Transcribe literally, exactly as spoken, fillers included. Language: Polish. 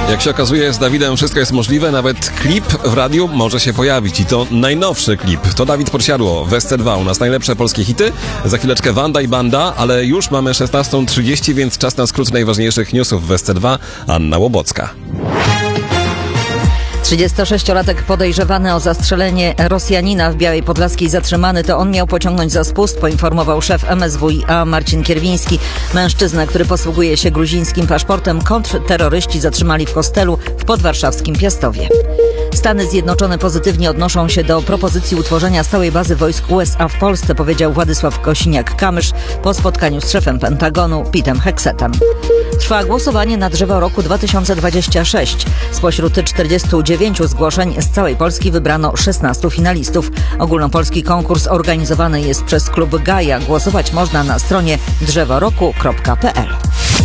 Jak się okazuje, z Dawidem wszystko jest możliwe, nawet klip w radiu może się pojawić i to najnowszy klip. To Dawid Podsiadło w S C dwa, u nas najlepsze polskie hity. Za chwileczkę Wanda i Banda, ale już mamy szesnasta trzydzieści, więc czas na skrót najważniejszych newsów w S C dwa. Anna Łobocka. trzydziestosześciolatek podejrzewany o zastrzelenie Rosjanina w Białej Podlaskiej zatrzymany, to on miał pociągnąć za spust, poinformował szef M S W i A Marcin Kierwiński. Mężczyznę, który posługuje się gruzińskim paszportem, kontrterroryści zatrzymali w hostelu w podwarszawskim Piastowie. Stany Zjednoczone pozytywnie odnoszą się do propozycji utworzenia stałej bazy wojsk U S A w Polsce, powiedział Władysław Kosiniak-Kamysz po spotkaniu z szefem Pentagonu Petem Hexetem. Trwa głosowanie na drzewo roku dwa tysiące dwudziestego szóstego. Spośród czterdziestu dziewięciu zgłoszeń z całej Polski wybrano szesnastu finalistów. Ogólnopolski konkurs organizowany jest przez klub Gaja. Głosować można na stronie drzeworoku kropka p l.